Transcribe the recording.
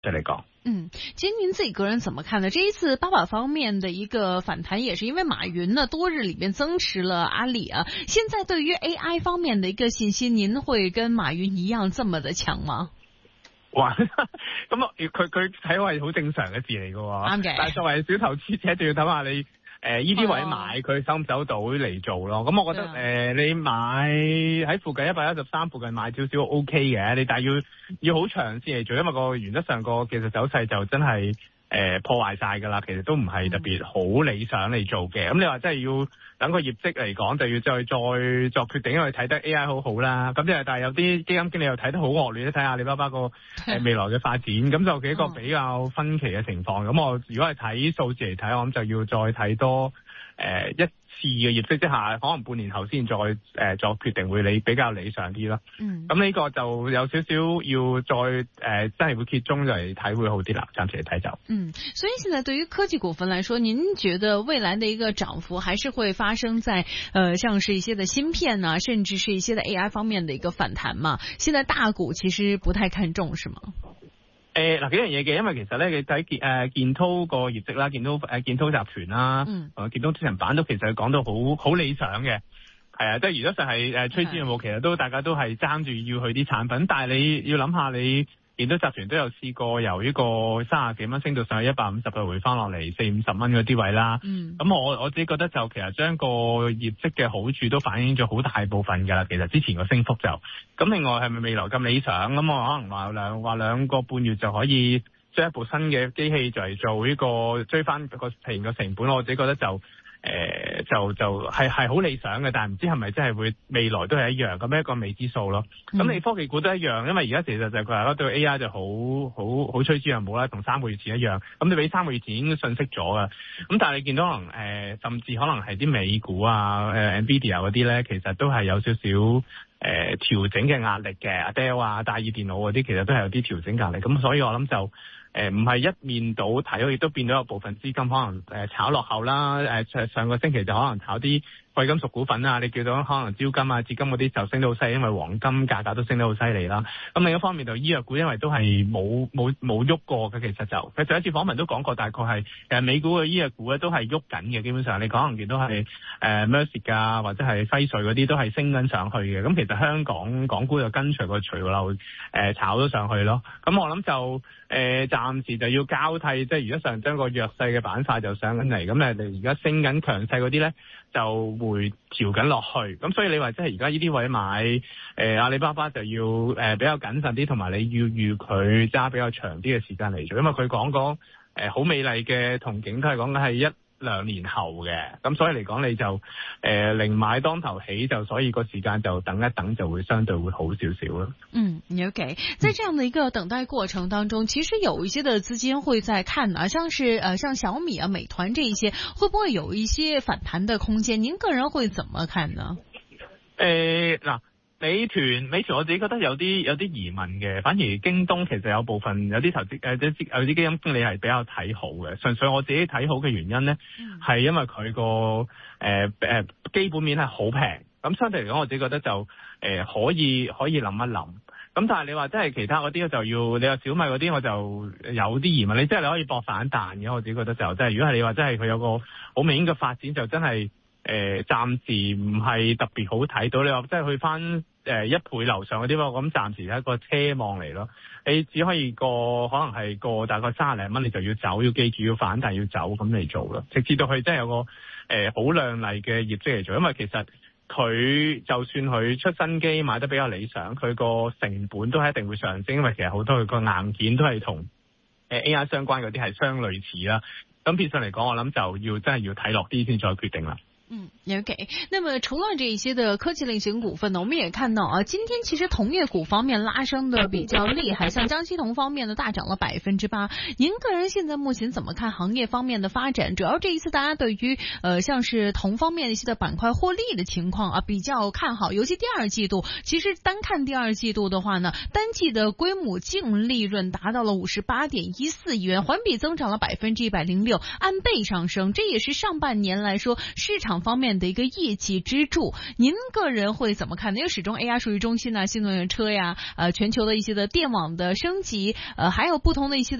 際嚟講。 其實您自己個人怎麼看呢？這一次爸爸方面的一個反彈，也是因為馬雲呢多日裏面增持了阿里啊。現在對於 AI 方面的一個信心，您會跟馬雲一樣這麼的強嗎？ 哇，咁佢睇我係好正常嘅事嚟㗎喎。 啱嘅。 但係作為小投資者，就要睇下你依啲位買佢收唔收到嚟做咯。咁我覺得你買喺附近113附近買少少 OK 嘅，你但係要好長線嚟做，因為個原則上個技術走勢就真係破壞晒㗎啦。其實都唔係特別好理想嚟做嘅。咁你話真係要等個業績嚟講，就要再作決定，因為睇得 AI 好好啦。咁但係有啲基金經理又睇得好惡劣，睇下阿里巴巴個未來嘅發展，咁就幾個比較分歧嘅情況。咁我如果係睇數字嚟睇，我諗就要再睇多一次嘅業績之下，可能半年後先再作決定，會比較理想啲咯。咁呢個就有少少要再真係會揭盅嚟睇會好啲啦。暫時嚟睇就。 所以現在對於科技股份來說，您覺得未來的一個漲幅還是會發生在像是一些的芯片啊，甚至是一些的 AI 方面的一個反彈嘛？現在大股其實不太看重，是嗎？ 嗱幾樣嘢嘅，因為其實咧你睇建滔個業績啦，建滔集團啦，建滔智能板都其實講到好理想嘅，係啊，即係如果就係趨之若鶩，其實都大家都係爭住要去啲產品，但係你要諗下你。建滔集團都有試過由呢個30幾蚊升到上去150就回翻落嚟40-50蚊嗰啲位啦。咁我自己覺得就其實將個業績嘅好處都反映咗好大部分㗎啦。其實之前個升幅就咁，另外係咪未來咁理想？咁我可能話兩個半月就可以將一部新嘅機器就嚟做呢個追翻個平個成本，我自己覺得就係好理想嘅，但係唔知係咪真係會未來都係一樣咁一個未知數咯。咁你科技股都一樣，因為而家其實就係佢對 AI 就好趨之若鶩啦，同3個月前一樣。咁你比3個月前已經信息咗㗎。咁但係你見到可能甚至可能係啲美股啊，NVIDIA 嗰啲咧，其實都係有少少調整嘅壓力嘅。Dell 啊，大耳電腦嗰啲其實都係有啲調整壓力。咁所以我諗就。唔係一面倒睇，亦都變到有部分資金可能炒落後啦。上個星期就可能炒啲貴金屬股份啊，你叫到可能招金啊、紫金嗰啲就升到好犀利，因為黃金價格都升得好犀利啦。咁另一方面就醫藥股，因為都係冇喐過嘅，其實就佢上一次訪問都講過，大概係美股嘅醫藥股咧都係喐緊嘅，基本上你可能見到係Merck 啊或者係輝瑞嗰啲都係升緊上去嘅。咁其實香港股就跟隨個潮流炒咗上去咯。咁我諗就暫時就要交替，即係如果上將個弱勢嘅板塊就上緊嚟，咁你而家升緊強勢嗰啲咧就會調緊落去。咁所以你話即係而家呢啲位買阿里巴巴就要比較謹慎啲，同埋你要預佢揸比較長啲嘅時間嚟做，因為佢講好美麗嘅憧憬都係講緊係1-2年後嘅，咁所以嚟講你就寧買當頭起，就所以個時間就等一等就會相對會好少少咯。 OK， 在這樣的一個等待過程當中，其實有一些的資金會在看啊，像小米啊、美團這一些，會不會有一些反彈的空間？您個人會怎麼看呢？ 嗱。美團我自己覺得有啲疑問嘅，反而京東其實有部分有啲投資有啲基金經理係比較睇好嘅。純粹我自己睇好嘅原因咧，係因為佢個基本面係好平，咁相對嚟講我自己覺得就可以諗一諗。咁但係你話真係其他嗰啲就要，你話小米嗰啲我就有啲疑問。你即係你可以搏反彈嘅，我自己覺得就即係如果係你話真係佢有個好明顯嘅發展，就真係暫時唔係特別好睇到。你話即係去翻1倍樓上嗰啲喎，咁暫時係一個奢望嚟咯。你只可以可能係過大概30零蚊，你就要走，要記住要反彈要走咁嚟做咯。直至到佢真係有個好亮麗嘅業績嚟做，因為其實佢就算佢出新機賣得比較理想，佢個成本都係一定會上升，因為其實好多佢個硬件都係同AI 相關嗰啲係相類似啦。咁變相嚟講，我諗就真係要睇落啲先再決定啦。 OK。那麼除了這一些的科技類型股份呢，我們也看到啊，今天其實銅業股方面拉升的比較厲害，像江西銅方面呢大漲了8%。您個人現在目前怎麼看行業方面的發展？主要這一次大家對於像是銅方面一些的板塊獲利的情況啊比較看好，尤其第二季度，其實單看第二季度的話呢，單季的規模淨利潤達到了58.14億元，環比增長了106%，按倍上升，這也是上半年來說市場方面的一個業績支柱。您個人會怎麼看呢？因為始終 AI 數據中心啊、新能源車呀、全球的一些的電網的升級，還有不同的一些的